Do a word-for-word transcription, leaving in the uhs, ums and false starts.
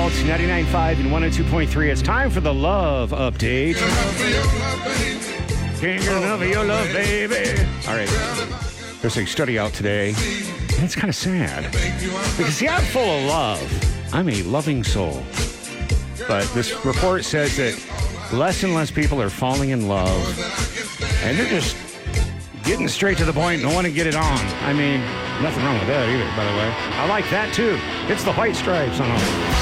Alt, ninety-nine point five and one oh two point three. It's time for the Love Update. Can't get enough of your love, baby. All right. There's a study out today, and it's kind of sad. Because, see, I'm full of love. I'm a loving soul. But this report says that less and less people are falling in love, and they're just getting straight to the point and want to get it on. I mean, nothing wrong with that either, by the way. I like that, too. It's the White Stripes on all.